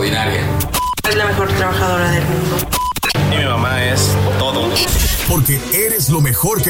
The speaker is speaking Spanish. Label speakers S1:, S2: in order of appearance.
S1: extraordinaria.
S2: Es la mejor trabajadora del mundo.
S3: Y mi mamá es todo.
S4: Porque eres lo mejor que